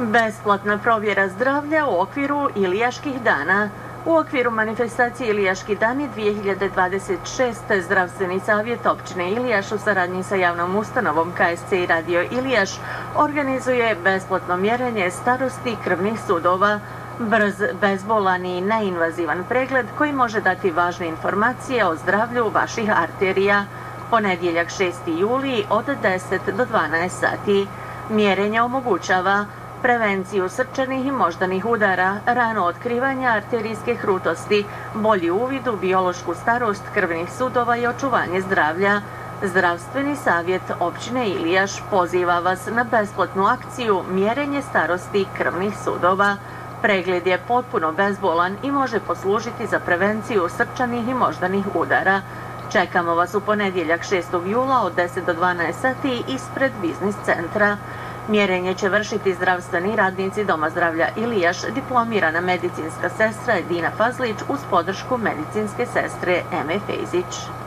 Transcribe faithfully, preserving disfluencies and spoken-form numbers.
Besplatna provjera zdravlja u okviru Ilijaških dana. U okviru manifestacije Ilijaški dani dvije hiljade dvadeset šeste. Zdravstveni savjet općine Ilijaš u saradnji sa javnom ustanovom K S C i Radio Ilijaš organizuje besplatno mjerenje starosti krvnih sudova, brz, bezbolan i neinvazivan pregled koji može dati važne informacije o zdravlju vaših arterija. Ponedjeljak šesti juli od deset do dvanaest sati. Mjerenje omogućava prevenciju srčanih i moždanih udara, rano otkrivanje arterijske krutosti, bolji uvid u biološku starost krvnih sudova i očuvanje zdravlja. Zdravstveni savjet općine Ilijaš poziva vas na besplatnu akciju mjerenje starosti krvnih sudova. Pregled je potpuno bezbolan i može poslužiti za prevenciju srčanih i moždanih udara. Čekamo vas u ponedjeljak šestog jula od deset do dvanaest sati ispred biznis centra. Mjerenje će vršiti zdravstveni radnici Doma zdravlja Ilijaš, diplomirana medicinska sestra Edina Fazlić uz podršku medicinske sestre Eme Fejzić.